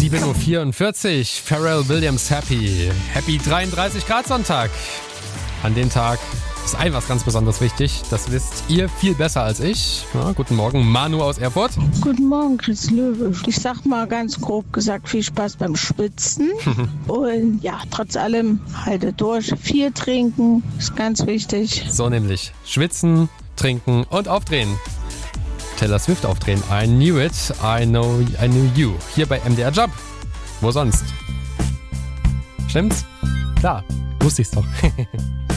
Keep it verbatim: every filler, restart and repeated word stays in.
sieben Uhr vierundvierzig, Pharrell Williams Happy. Happy dreiunddreißig Grad Sonntag. An dem Tag ist ein was ganz besonders wichtig. Das wisst ihr viel besser als ich. Ja, guten Morgen, Manu aus Erfurt. Guten Morgen, Chris Löwe. Ich sag mal ganz grob gesagt, viel Spaß beim Schwitzen. Und ja, trotz allem haltet durch. Viel trinken ist ganz wichtig. So nämlich. Schwitzen, trinken und aufdrehen. Taylor Swift aufdrehen. I knew it, I know, I knew you. Hier bei M D R Job. Wo sonst? Stimmt's? Klar, wusste ich's doch.